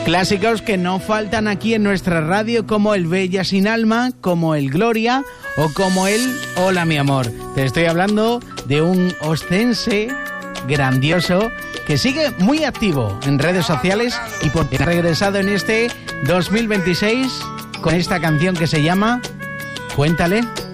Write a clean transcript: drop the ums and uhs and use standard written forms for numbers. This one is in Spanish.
Clásicos que no faltan aquí en nuestra radio, como el Bella sin alma, como el Gloria o como el Hola mi amor. Te estoy hablando de un ostense grandioso que sigue muy activo en redes sociales y porque ha regresado en este 2026 con esta canción que se llama Cuéntale.